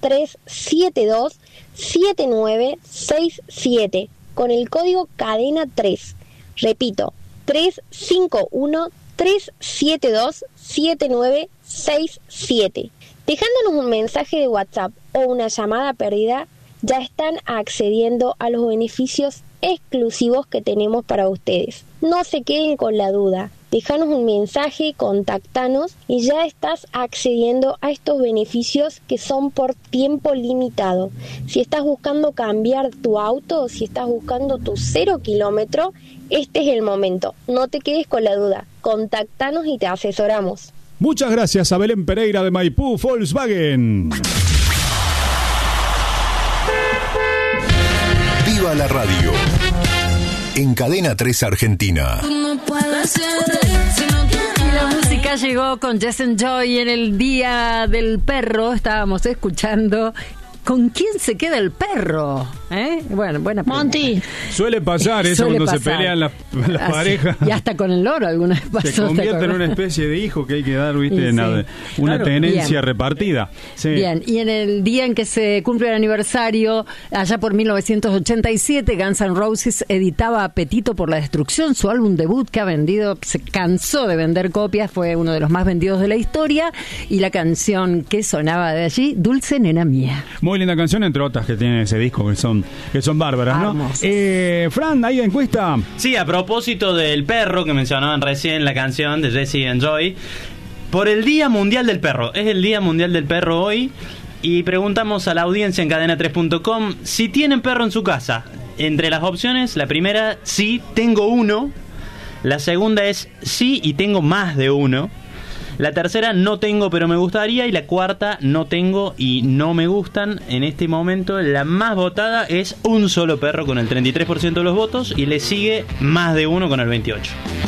351-372-7967 con el código cadena3. Repito, 351-372-7967. Dejándonos un mensaje de WhatsApp o una llamada perdida, ya están accediendo a los beneficios exclusivos que tenemos para ustedes. No se queden con la duda. Déjanos un mensaje, contactanos y ya estás accediendo a estos beneficios que son por tiempo limitado. Si estás buscando cambiar tu auto, si estás buscando tu 0 kilómetro, este es el momento. No te quedes con la duda. Contactanos y te asesoramos. Muchas gracias a Belén Pereira de Maipú, Volkswagen. Viva la radio. En Cadena 3 Argentina. Y la música llegó con Jason Joy en el Día del Perro. Estábamos escuchando ¿Con quién se queda el perro? Bueno, buena pregunta. Monty. Suele pasar eso cuando se pelean las parejas. Y hasta con el loro alguna vez pasó. Se convierte en una especie de hijo que hay que dar, ¿viste? Sí, una claro, tenencia bien repartida. Sí. Bien, y en el día en que se cumple el aniversario, allá por 1987, Guns N' Roses editaba Apetito por la Destrucción, su álbum debut que ha vendido, se cansó de vender copias, fue uno de los más vendidos de la historia, y la canción que sonaba de allí, Dulce Nena Mía. Muy linda canción, entre otras que tiene ese disco, que son bárbaras, ¿no? Fran, ¿hay encuesta? Sí, a propósito del perro que mencionaban recién, la canción de Jesse and Joy, por el Día Mundial del Perro. Es el Día Mundial del Perro hoy, y preguntamos a la audiencia en cadena3.com si tienen perro en su casa. Entre las opciones, la primera, sí, tengo uno. La segunda es sí y tengo más de uno. La tercera, no tengo pero me gustaría. Y la cuarta, no tengo y no me gustan. En este momento la más votada es un solo perro con el 33% de los votos, y le sigue más de uno con el 28%.